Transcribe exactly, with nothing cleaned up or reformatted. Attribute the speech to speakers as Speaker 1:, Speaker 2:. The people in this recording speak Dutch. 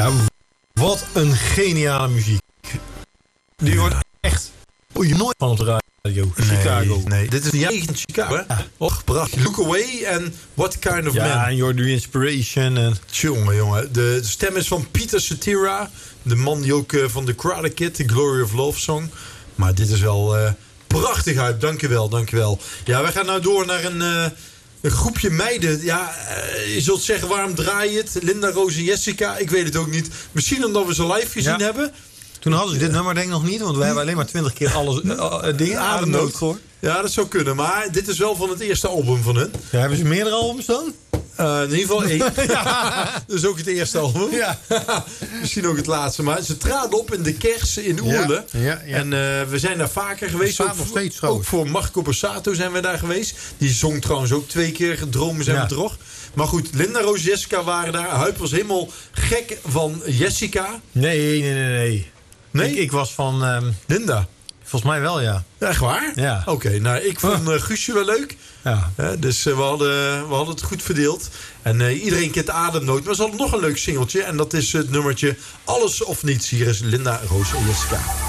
Speaker 1: Ja, wat een geniale muziek. Die wordt echt je nooit van op de radio.
Speaker 2: Nee,
Speaker 1: Chicago.
Speaker 2: Nee, dit is niet in Chicago, hè?
Speaker 1: Ja.
Speaker 2: Och, prachtig. Look Away en What Kind of
Speaker 1: Ja,
Speaker 2: Man.
Speaker 1: en You're the Inspiration. En...
Speaker 2: Jongen, jongen. De stem is van Peter Cetera. De man die ook uh, van The Karate Kid, The Glory of Love song. Maar dit is wel uh, prachtig uit. Dankjewel, dankjewel. Ja, wij gaan nou door naar een... Uh, Een groepje meiden, ja, uh, je zult zeggen, waarom draai je het? Linda, Roos en Jessica, ik weet het ook niet. Misschien omdat we ze live gezien
Speaker 1: Ja.
Speaker 2: hebben.
Speaker 1: Toen hadden ze dit nummer denk ik nog niet, want wij hebben alleen maar twintig keer alles uh, uh, dingen ademnood gehoord.
Speaker 2: Ja, dat zou kunnen, maar dit is wel van het eerste album van hun.
Speaker 1: Ja, hebben ze meerdere albums dan?
Speaker 2: Uh, in ieder geval één. Ja. Dus ook het eerste album.
Speaker 1: Ja.
Speaker 2: Misschien ook het laatste. Maar ze traden op in de Kers in Oerle.
Speaker 1: Ja, ja, ja.
Speaker 2: En uh, we zijn daar vaker geweest.
Speaker 1: Staat
Speaker 2: Ook,
Speaker 1: nog steeds
Speaker 2: voor, ook voor Marco Borsato zijn we daar geweest. Die zong trouwens ook twee keer Dromen zijn
Speaker 1: Ja.
Speaker 2: we terug. Maar goed, Linda, Roos en Jessica waren daar. Huip was helemaal gek van Jessica.
Speaker 1: Nee, nee, nee, nee.
Speaker 2: Nee?
Speaker 1: Ik, ik was van... Um,
Speaker 2: Linda.
Speaker 1: volgens mij wel, ja.
Speaker 2: Echt waar?
Speaker 1: Ja.
Speaker 2: Oké, okay, nou ik vond uh, Guusje wel leuk.
Speaker 1: Ja.
Speaker 2: Uh, dus uh, we, hadden, we hadden het goed verdeeld. En uh, iedereen kent Ademnood. Maar ze hadden nog een leuk singeltje. En dat is het nummertje Alles of Niets. Hier is Linda, Roos en Jessica.